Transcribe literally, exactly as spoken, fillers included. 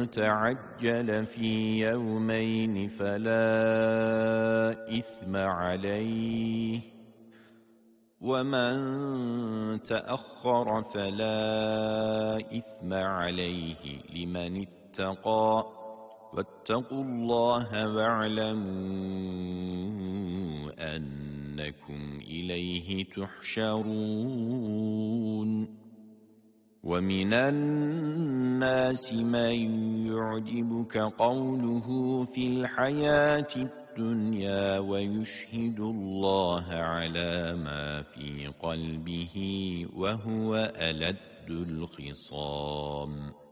تعجل في يومين فلا إثم عليه، ومن تأخر فلا إثم عليه لمن اتقى، واتقوا الله واعلموا أنكم إليه تحشرون. ومن الناس من يعجبك قوله في الحياة الدنيا ويشهد الله على ما في قلبه وهو ألد الخصام.